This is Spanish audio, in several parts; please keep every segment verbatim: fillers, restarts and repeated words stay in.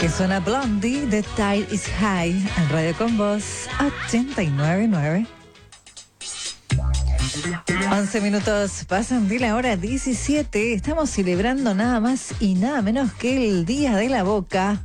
Que suena Blondie, The Tide is High, en Radio Con Voz ochenta y nueve punto nueve. once minutos pasan de la hora diecisiete. Estamos celebrando nada más y nada menos que el Día de la Boca.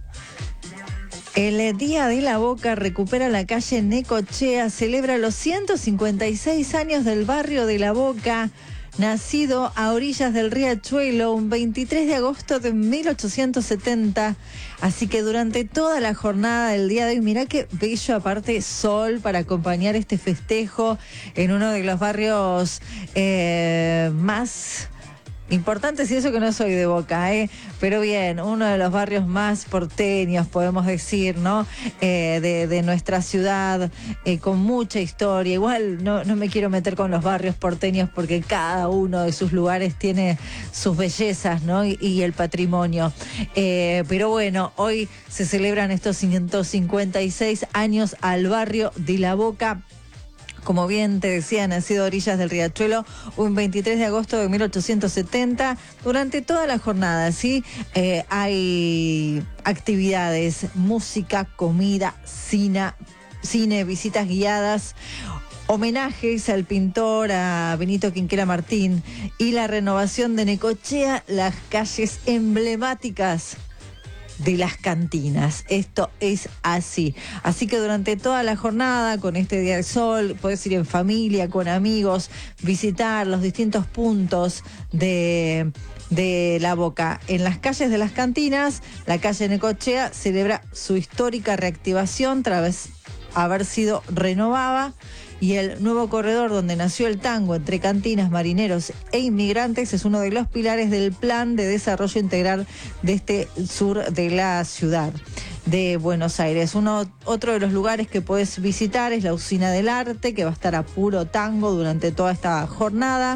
El Día de la Boca recupera la calle Necochea, celebra los ciento cincuenta y seis años del barrio de La Boca, nacido a orillas del Riachuelo un veintitrés de agosto de mil ochocientos setenta. Así que durante toda la jornada del día de hoy, mirá qué bello, aparte sol para acompañar este festejo en uno de los barrios eh, más importantes, y eso que no soy de Boca, ¿eh? Pero bien, uno de los barrios más porteños, podemos decir, ¿no? Eh, de, de nuestra ciudad, eh, con mucha historia. Igual no, no me quiero meter con los barrios porteños porque cada uno de sus lugares tiene sus bellezas, ¿no? Y, y el patrimonio. Eh, pero bueno, hoy se celebran estos ciento cincuenta y seis años al barrio de La Boca. Como bien te decía, nacido a orillas del Riachuelo un veintitrés de agosto de mil ochocientos setenta. Durante toda la jornada, ¿sí? Eh, hay actividades, música, comida, cine, cine, visitas guiadas, homenajes al pintor, a Benito Quinquela Martín, y la renovación de Necochea, las calles emblemáticas de las cantinas. Esto es así. Así que durante toda la jornada, con este día del sol, puedes ir en familia, con amigos, visitar los distintos puntos de, de La Boca. En las calles de las cantinas, la calle Necochea celebra su histórica reactivación tras haber sido renovada, y el nuevo corredor donde nació el tango entre cantinas, marineros e inmigrantes es uno de los pilares del plan de desarrollo integral de este sur de la ciudad de Buenos Aires. Uno, otro de los lugares que puedes visitar es la Usina del Arte, que va a estar a puro tango durante toda esta jornada.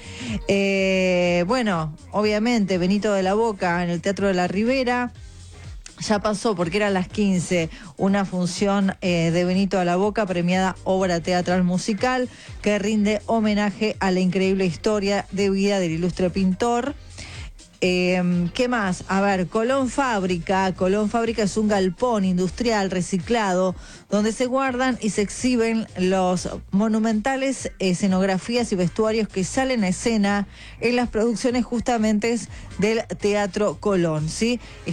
Eh, bueno, obviamente Benito de la Boca en el Teatro de la Ribera. Ya pasó, porque eran las quince, una función eh, de Benito de la Boca, premiada obra teatral musical, que rinde homenaje a la increíble historia de vida del ilustre pintor. Eh, ¿Qué más? A ver, Colón Fábrica. Colón Fábrica es un galpón industrial reciclado donde se guardan y se exhiben los monumentales escenografías y vestuarios que salen a escena en las producciones justamente del Teatro Colón, ¿sí?